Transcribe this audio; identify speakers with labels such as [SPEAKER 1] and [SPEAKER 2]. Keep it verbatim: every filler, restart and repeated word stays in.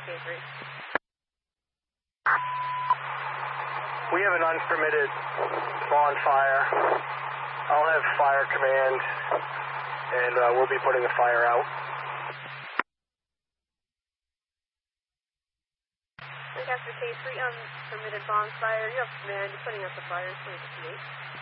[SPEAKER 1] K three.
[SPEAKER 2] We have an unpermitted bonfire. I'll have fire command, and uh, we'll be putting the fire out.
[SPEAKER 1] Lancaster K three, unpermitted bonfire. You have command. You're putting out the fire. twenty fifty-eight.